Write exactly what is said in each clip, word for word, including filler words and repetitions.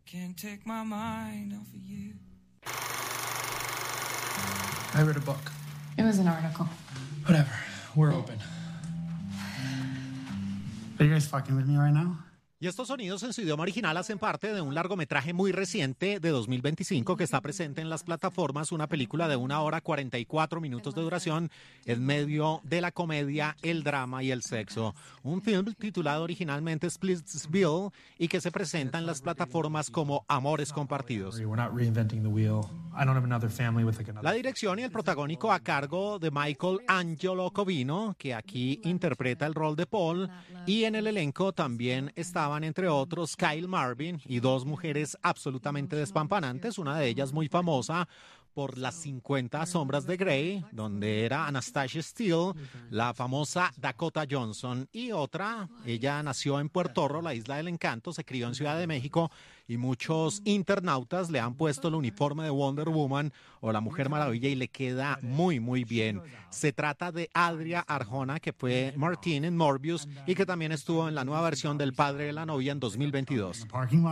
Can't take my mind off of you. I read a book. It was an article. Whatever. We're open. Are you guys fucking with me right now? Y estos sonidos en su idioma original hacen parte de un largometraje muy reciente de dos mil veinticinco que está presente en las plataformas, una película de una hora cuarenta y cuatro minutos de duración en medio de la comedia, el drama y el sexo. Un film titulado originalmente Splitsville y que se presenta en las plataformas como Amores Compartidos. La dirección y el protagónico a cargo de Michael Angelo Covino, que aquí interpreta el rol de Paul, y en el elenco también estaban entre otros Kyle Marvin y dos mujeres absolutamente despampanantes, una de ellas muy famosa por las cincuenta sombras de Grey, donde era Anastasia Steele, la famosa Dakota Johnson, y otra, ella nació en Puerto Rico, la isla del encanto, se crió en Ciudad de México, y muchos internautas le han puesto el uniforme de Wonder Woman o la Mujer Maravilla y le queda muy, muy bien. Se trata de Adria Arjona, que fue Martine en Morbius y que también estuvo en la nueva versión del Padre de la Novia en dos mil veintidós.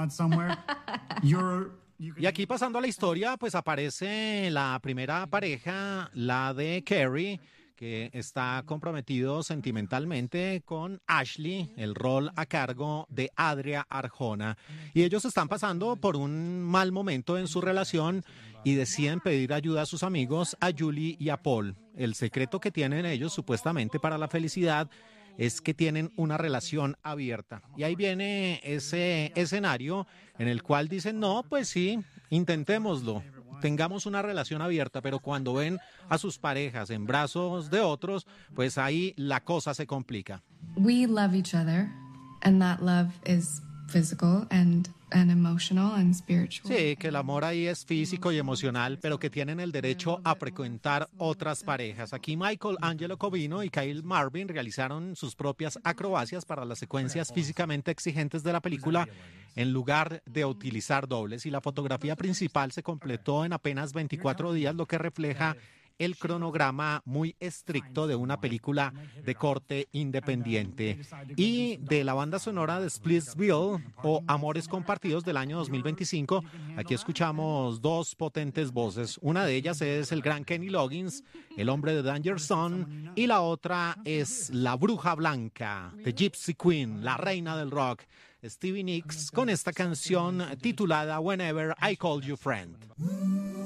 Y aquí, pasando a la historia, pues aparece la primera pareja, la de Carrie, que está comprometido sentimentalmente con Ashley, el rol a cargo de Adria Arjona. Y ellos están pasando por un mal momento en su relación y deciden pedir ayuda a sus amigos, a Julie y a Paul. El secreto que tienen ellos, supuestamente, para la felicidad es que tienen una relación abierta. Y ahí viene ese escenario en el cual dicen, no, pues sí, intentémoslo, tengamos una relación abierta, pero cuando ven a sus parejas en brazos de otros, pues ahí la cosa se complica. We love each other, and that love is physical and and emotional and spiritual. Sí, que el amor ahí es físico y emocional, pero que tienen el derecho a frecuentar otras parejas. Aquí Michael Angelo Covino y Kyle Marvin realizaron sus propias acrobacias para las secuencias físicamente exigentes de la película en lugar de utilizar dobles, y la fotografía principal se completó en apenas veinticuatro días, lo que refleja el cronograma muy estricto de una película de corte independiente. Y de la banda sonora de Splitsville o Amores Compartidos del año dos mil veinticinco, aquí escuchamos dos potentes voces. Una de ellas es el gran Kenny Loggins, el hombre de Danger Zone, y la otra es la bruja blanca, The Gypsy Queen, la reina del rock, Stevie Nicks, con esta canción titulada Whenever I Call You Friend.